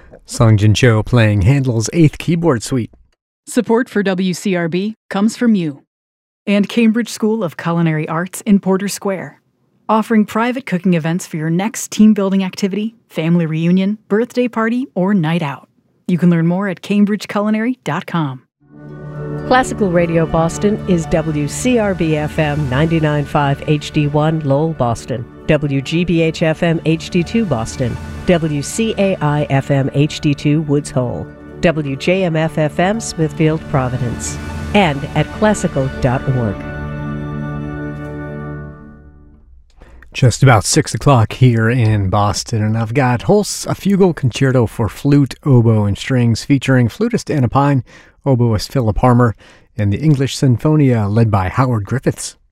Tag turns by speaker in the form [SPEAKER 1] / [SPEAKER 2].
[SPEAKER 1] Sung Jin Cho playing Handel's Eighth Keyboard Suite.
[SPEAKER 2] Support for WCRB comes from you and Cambridge School of Culinary Arts in Porter Square, offering private cooking events for your next team-building activity, family reunion, birthday party, or night out. You can learn more at cambridgeculinary.com.
[SPEAKER 3] Classical Radio Boston is WCRB-FM 99.5 HD1 Lowell, Boston, WGBH-FM HD2 Boston, WCAI-FM HD2 Woods Hole, WJMF-FM Smithfield, Providence, and at classical.org.
[SPEAKER 1] Just about 6 o'clock here in Boston, and I've got Holst's A Fugal Concerto for Flute, Oboe, and Strings featuring flutist Anna Pine, oboist Philip Harmer, and the English Sinfonia led by Howard Griffiths.